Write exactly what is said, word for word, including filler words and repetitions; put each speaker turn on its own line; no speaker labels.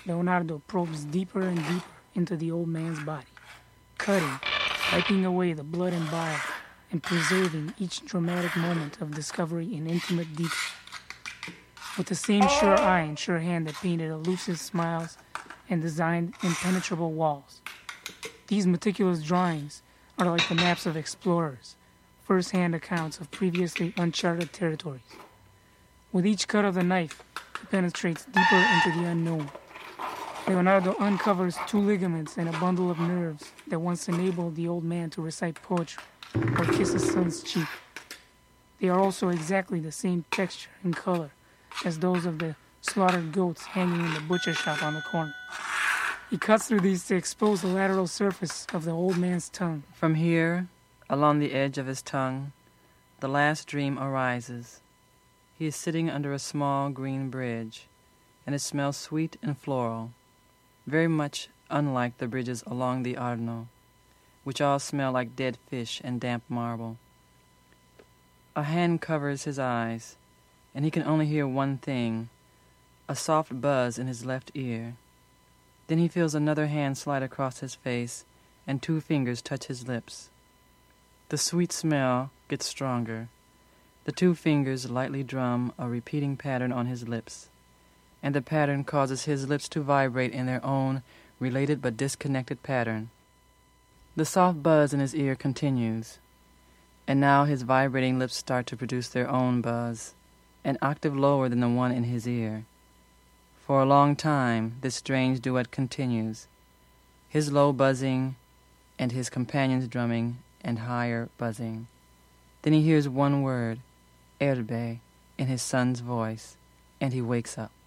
Leonardo probes deeper and deeper into the old man's body, cutting, wiping away the blood and bile, and preserving each dramatic moment of discovery in intimate detail. With the same sure eye and sure hand that painted elusive smiles and designed impenetrable walls. These meticulous drawings are like the maps of explorers, first-hand accounts of previously uncharted territories. With each cut of the knife, he penetrates deeper into the unknown. Leonardo uncovers two ligaments and a bundle of nerves that once enabled the old man to recite poetry or kiss his son's cheek. They are also exactly the same texture and color as those of the slaughtered goats hanging in the butcher shop on the corner. He cuts through these to expose the lateral surface of the old man's tongue.
From here, along the edge of his tongue, the last dream arises. He is sitting under a small green bridge, and it smells sweet and floral, very much unlike the bridges along the Arno, which all smell like dead fish and damp marble. A hand covers his eyes, and he can only hear one thing, a soft buzz in his left ear. Then he feels another hand slide across his face, and two fingers touch his lips. The sweet smell gets stronger. The two fingers lightly drum a repeating pattern on his lips, and the pattern causes his lips to vibrate in their own related but disconnected pattern. The soft buzz in his ear continues, and now his vibrating lips start to produce their own buzz, an octave lower than the one in his ear. For a long time, this strange duet continues, his low buzzing and his companion's drumming and higher buzzing. Then he hears one word, Erbe, in his son's voice, and he wakes up.